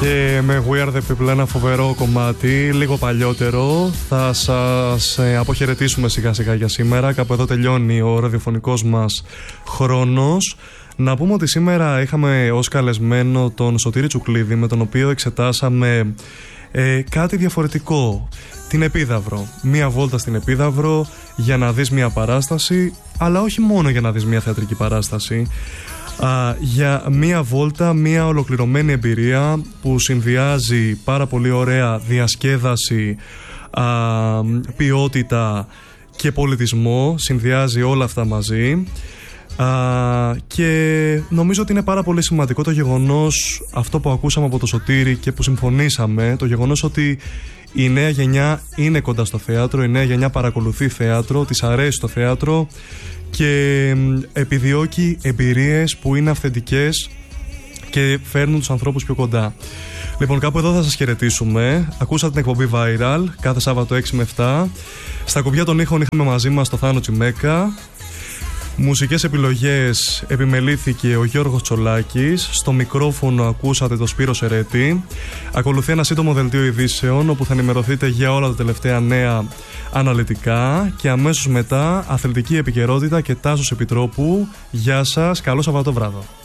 Και με We Are The People, ένα φοβερό κομμάτι, λίγο παλιότερο. Θα σας αποχαιρετήσουμε σιγά σιγά για σήμερα. Κάπου εδώ τελειώνει ο ραδιοφωνικός μας χρόνος. Να πούμε ότι σήμερα είχαμε ως καλεσμένο τον Σωτήρη Τσουκλίδη, με τον οποίο εξετάσαμε κάτι διαφορετικό. Την Επίδαυρο. Μία βόλτα στην Επίδαυρο για να δεις μία παράσταση, αλλά όχι μόνο για να δεις μία θεατρική παράσταση. Για μία βόλτα, μία ολοκληρωμένη εμπειρία που συνδυάζει πάρα πολύ ωραία διασκέδαση, ποιότητα και πολιτισμό. Συνδυάζει όλα αυτά μαζί. Και νομίζω ότι είναι πάρα πολύ σημαντικό το γεγονός, αυτό που ακούσαμε από το Σωτήρη και που συμφωνήσαμε, το γεγονός ότι η νέα γενιά είναι κοντά στο θέατρο, η νέα γενιά παρακολουθεί θέατρο, της αρέσει το θέατρο και επιδιώκει εμπειρίες που είναι αυθεντικές και φέρνουν τους ανθρώπους πιο κοντά. Λοιπόν, κάπου εδώ θα σας χαιρετήσουμε. Ακούσατε την εκπομπή Viral κάθε Σάββατο 6 με 7. Στα κουμπιά των ήχων είχαμε μαζί μας το Θάνο Τσιμέκα. Μουσικές επιλογές επιμελήθηκε ο Γιώργος Τσολάκης. Στο μικρόφωνο ακούσατε το Σπύρο Σερέτη. Ακολουθεί ένα σύντομο δελτίο ειδήσεων όπου θα ενημερωθείτε για όλα τα τελευταία νέα αναλυτικά. Και αμέσως μετά αθλητική επικαιρότητα και Τάσος Επιτρόπου. Γεια σας, καλό Σαββατοβράδο.